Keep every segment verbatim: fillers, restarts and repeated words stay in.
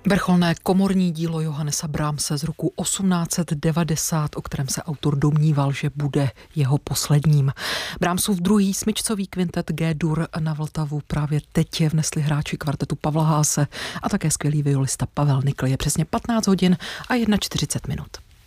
Vrcholné komorní dílo Johannesa Brahmse z roku osmnáct set devadesát, o kterém se autor domníval, že bude jeho posledním. Brahmsův druhý smyčcový kvintet G-dur na Vltavu právě teď vnesli hráči kvartetu Pavla Haase a také skvělý violista Pavel Nikl. Je přesně patnáct hodin a čtyřicet jedna minut.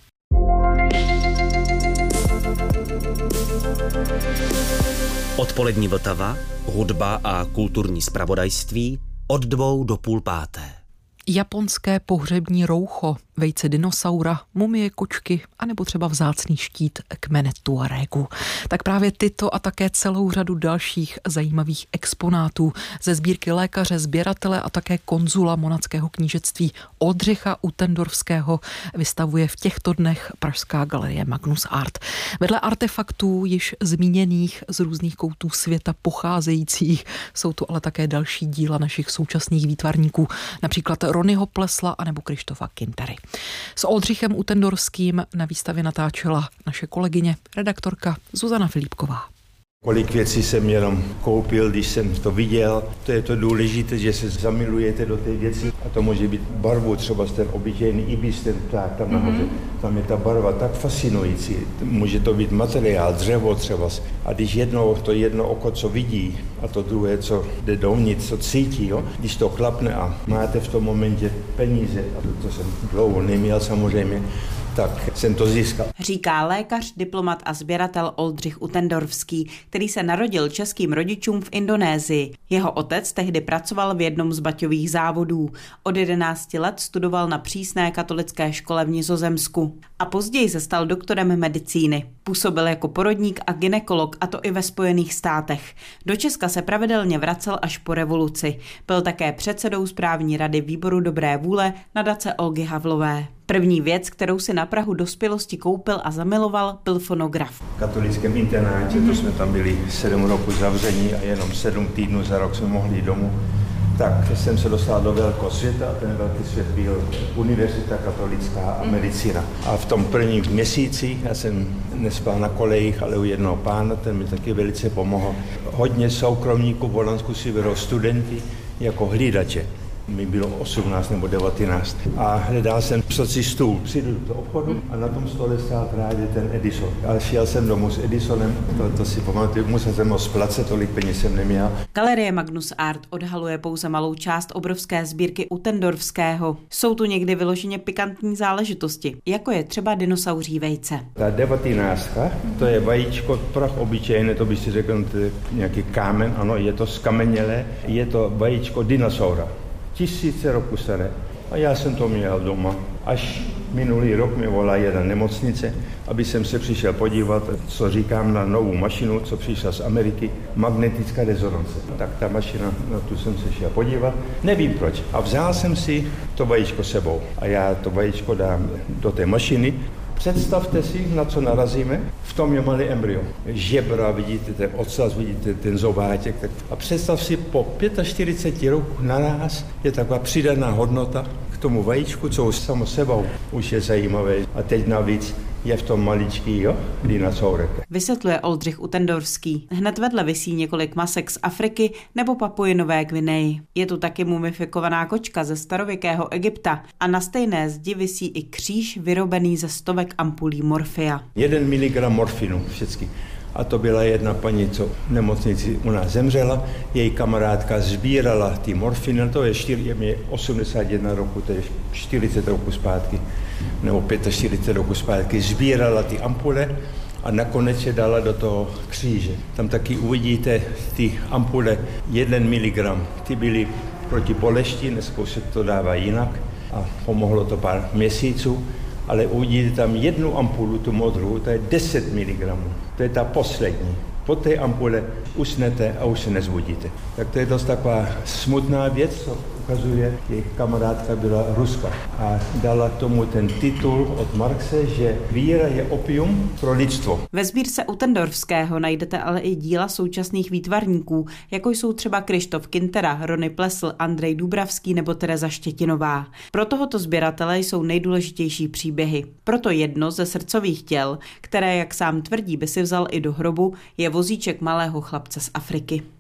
Odpolední Vltava, hudba a kulturní zpravodajství od dvou do půl páté. Japonské pohřební roucho, vejce dinosaura, mumie kočky anebo třeba vzácný štít kmene Tuaregu. Tak právě tyto a také celou řadu dalších zajímavých exponátů ze sbírky lékaře, sběratele a také konzula monackého knížectví Oldřicha Utendorfského vystavuje v těchto dnech pražská galerie Magnus Art. Vedle artefaktů již zmíněných z různých koutů světa pocházejících jsou tu ale také další díla našich současných výtvarníků, například Ronyho Plesla anebo Krištofa Kintery. S Oldřichem Utendorským na výstavě natáčela naše kolegyně, redaktorka Zuzana Filipková. Kolik věcí jsem jenom koupil, když jsem to viděl. To je to důležité, že se zamilujete do té věci. A to může být barvu, třeba ten obyčejný ibis, ten pták tam nahoře. Mm-hmm. Tam je ta barva tak fascinující. Může to být materiál, dřevo třeba. A když jedno, to jedno oko, co vidí, a to druhé, co jde dovnitř, co cítí, jo? Když to klapne a máte v tom momentě peníze, a to, to jsem dlouho neměl samozřejmě, tak jsem to získal. Říká lékař, diplomat a sběratel Oldřich Utendorfský, který se narodil českým rodičům v Indonésii. Jeho otec tehdy pracoval v jednom z baťových závodů. Od jedenácti let studoval na přísné katolické škole v Nizozemsku a později se stal doktorem medicíny. Působil jako porodník a gynekolog, a to i ve Spojených státech. Do Česka se pravidelně vracel až po revoluci. Byl také předsedou správní rady Výboru dobré vůle nadace Olgy Havlové. První věc, kterou si na prahu dospělosti koupil a zamiloval, byl fonograf. V katolickém internátě, to jsme tam byli sedm roků zavření a jenom sedm týdnů za rok jsme mohli jít domů, tak jsem se dostal do velkého světa a ten velký svět byl univerzita katolická a medicína. A v tom prvním měsíci já jsem nespal na kolejích, ale u jednoho pána, ten mi taky velice pomohl. Hodně soukromníků v Holandsku si berou studenty jako hlídače. Mi bylo osmnáct nebo devatenáct. A hledal jsem psací stůl. Přijdu do obchodu a na tom stole stál právě ten Edison. Ale šel jsem domů s Edisonem, to, to si pamatuju, musel jsem ho splacet, tolik peněz jsem neměl. Galerie Magnus Art odhaluje pouze malou část obrovské sbírky Utendorfského. Jsou tu někdy vyloženě pikantní záležitosti, jako je třeba dinosauří vejce. Ta devatenáctka, to je vajíčko, prach obyčejné, to by si řekl, to je nějaký kámen, ano, je to skamenělé, je to vajíčko dinosaura. Tisíce roku staré. A já jsem to měl doma. Až minulý rok mi volá jedna nemocnice, aby jsem se přišel podívat, co říkám na novou mašinu, co přišla z Ameriky, magnetická rezonance. Tak ta mašina, na tu jsem se šel podívat, nevím proč. A vzal jsem si to vajíčko sebou. A já to vajíčko dám do té mašiny. Představte si, na co narazíme. V tom je malý embryo. Žebra, vidíte ten ocas, vidíte ten zobáček. A představ si, po čtyřiceti pěti roku na nás je taková přidaná hodnota k tomu vajíčku, co už samo sebou už je zajímavé. A teď navíc je v tom maličký, jo, dinosaurek. Vysvětluje Oldřich Utendorfský. Hned vedle visí několik masek z Afriky nebo Papuji Nové Gvineji. Je tu taky mumifikovaná kočka ze starověkého Egypta a na stejné zdi visí i kříž vyrobený ze stovek ampulí morfia. Jeden miligram morfinu vždycky. A to byla jedna paní, co v nemocnici u nás zemřela. Její kamarádka sbírala ty morfiny, to je, čtyři, je mi osmdesát jedna roku, to je čtyřicet roku zpátky, nebo čtyřicet pět roku zpátky, sbírala ty ampule a nakonec je dala do toho kříže. Tam taky uvidíte ty ampule, jeden miligram, ty byly proti bolesti, dneska se to dává jinak a pomohlo to pár měsíců. Ale uvidíte tam jednu ampulu, tu modrou, to je deset miligramů. To je ta poslední. Po té ampule usnete a už se nezbudíte. Tak to je dost taková smutná věc, co ukazuje, jejich kamarádka byla Ruska a dala tomu ten titul od Marxe, že víra je opium pro lidstvo. Ve sbírce Utendorfského najdete ale i díla současných výtvarníků, jako jsou třeba Krištof Kintera, Rony Plesl, Andrej Dubravský nebo Tereza Štětinová. Pro tohoto sběratele jsou nejdůležitější příběhy. Proto jedno ze srdcových těl, které, jak sám tvrdí, by si vzal i do hrobu, je vozíček malého chlapce z Afriky.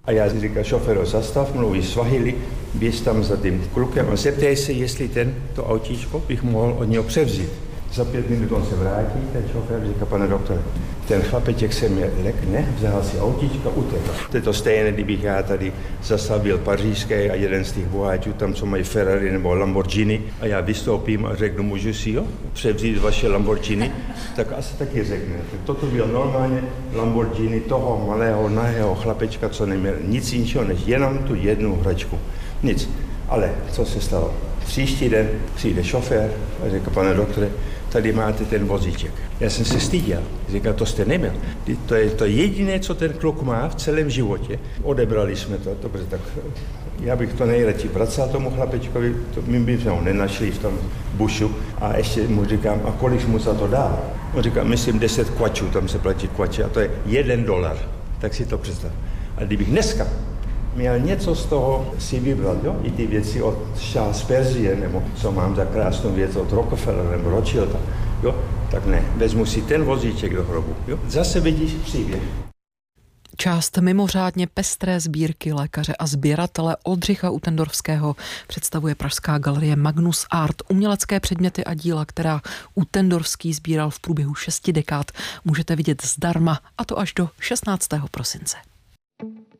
A já si říkal, šoféro, zastav, mluví Swahili, běž tam za tím klukem a zeptej se, jestli ten, to autíčko bych mohl od něho převzít. Za pět minut on se vrátí, ten šofér říká, pane doktore, ten chlapeček se mě lek, ne, vzal si autíčka, utekl. To je to stejné, kdybych já tady zastavil pařížské a jeden z těch boháčů, tam co mají Ferrari nebo Lamborghini a já vystoupím a řeknu, můžu si jo, převzít vaše Lamborghini, tak asi taky řekne. Toto byl normálně Lamborghini toho malého, nahého chlapečka, co neměl nic jiného, než jenom tu jednu hračku. Nic. Ale co se stalo? Příští den přijde šofér a říká, pane doktore, tady máte ten vozíček. Já jsem se styděl. Říkal, to jste neměl. To je to jediné, co ten kluk má v celém životě. Odebrali jsme to, dobře, tak já bych to nejradši vracel tomu chlapečkovi, to my bychom ho nenašli v tom bušu a ještě mu říkám, a kolik mu za to dá? On říká, myslím deset kvačů, tam se platí kvače a to je jeden dolar. Tak si to představ. A kdybych dneska měl něco z toho si vybrat, jo? I ty věci od Charles Perzie, nebo co mám za krásnou věc od Rockefellera nebo Rothschilda, jo? Tak ne, vezmu si ten vozíček do hrobu, jo? Zase vidíš příběh. Část mimořádně pestré sbírky lékaře a sběratele Oldřicha Utendorfského představuje pražská galerie Magnus Art. Umělecké předměty a díla, která Utendorfský sbíral v průběhu šesti dekád, můžete vidět zdarma, a to až do šestnáctého prosince.